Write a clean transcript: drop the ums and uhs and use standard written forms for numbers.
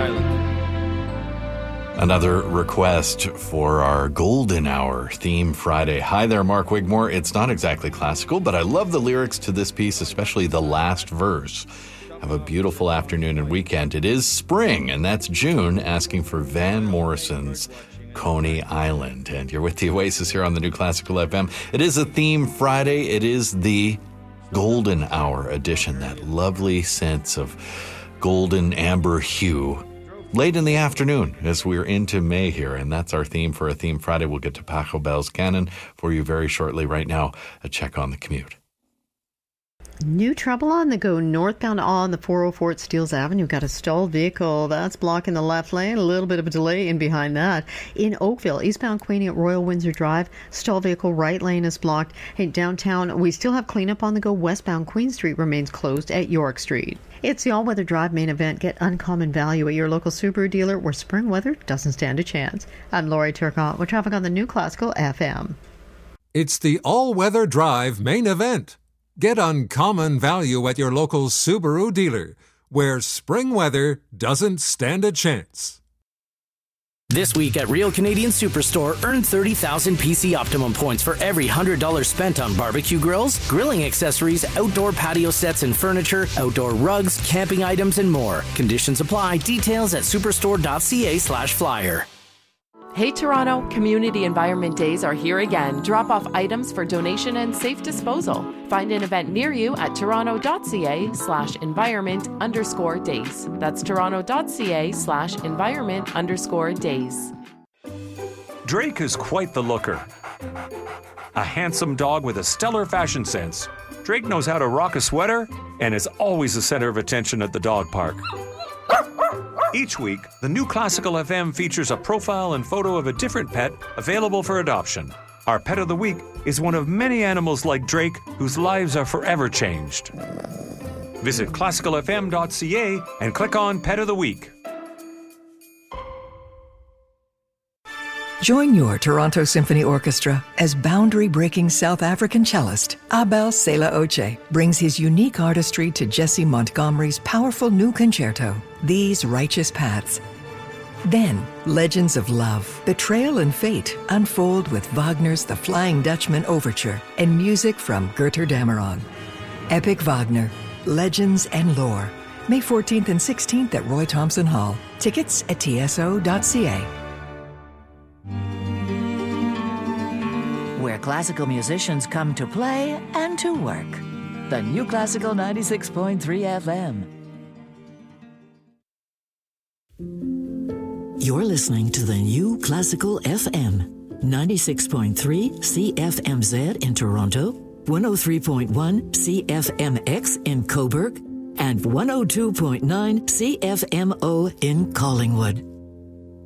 Island. Another request for our Golden Hour theme Friday. Hi there, Mark Wigmore. It's not exactly classical, but I love the lyrics to this piece, especially the last verse. Have a beautiful afternoon and weekend. It is spring, and that's June, asking for Van Morrison's Coney Island. And you're with the Oasis here on the New Classical FM. It is a theme Friday. It is the Golden Hour edition, that lovely sense of golden amber hue. Late in the afternoon as we're into May here, and that's our theme for a Theme Friday. We'll get to Pacho Bell's Canon for you very shortly. Right now, a check on the commute. New trouble on the go northbound on the 404 at Steeles Avenue. Got a stalled vehicle that's blocking the left lane. A little bit of a delay in behind that. In Oakville, eastbound Queenie at Royal Windsor Drive, stalled vehicle right lane is blocked. Hey, downtown, we still have cleanup on the go. Westbound Queen Street remains closed at York Street. It's the all-weather drive main event. Get uncommon value at your local Subaru dealer where spring weather doesn't stand a chance. I'm Lori Turcotte with traffic on the New Classical FM. It's the all-weather drive main event. Get uncommon value at your local Subaru dealer, where spring weather doesn't stand a chance. This week at Real Canadian Superstore, earn 30,000 PC Optimum points for every $100 spent on barbecue grills, grilling accessories, outdoor patio sets and furniture, outdoor rugs, camping items, and more. Conditions apply. Details at superstore.ca/flyer. Hey Toronto, Community Environment Days are here again. Drop off items for donation and safe disposal. Find an event near you at toronto.ca/environment_days. That's toronto.ca/environment_days. Drake is quite the looker. A handsome dog with a stellar fashion sense. Drake knows how to rock a sweater and is always the center of attention at the dog park. Each week, the New Classical FM features a profile and photo of a different pet available for adoption. Our Pet of the Week is one of many animals like Drake whose lives are forever changed. Visit classicalfm.ca and click on Pet of the Week. Join your Toronto Symphony Orchestra as boundary-breaking South African cellist Abel Sela Oche brings his unique artistry to Jesse Montgomery's powerful new concerto, These Righteous Paths. Then, legends of love, betrayal, and fate unfold with Wagner's The Flying Dutchman Overture and music from Gertrude Dameron. Epic Wagner, Legends and Lore. May 14th and 16th at Roy Thompson Hall. Tickets at tso.ca. Where classical musicians come to play and to work. The New Classical 96.3 FM. You're listening to the New Classical FM. 96.3 CFMZ in Toronto, 103.1 CFMX in Cobourg, and 102.9 CFMO in Collingwood.